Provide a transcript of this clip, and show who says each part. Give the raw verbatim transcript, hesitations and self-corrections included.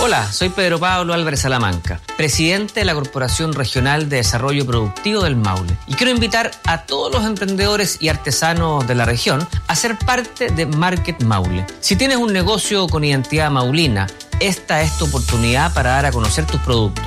Speaker 1: Hola, soy Pedro Pablo Álvarez Salamanca, presidente de la Corporación Regional de Desarrollo Productivo del Maule. Y quiero invitar a todos los emprendedores y artesanos de la región a ser parte de Market Maule. Si tienes un negocio con identidad maulina, esta es tu oportunidad para dar a conocer tus productos.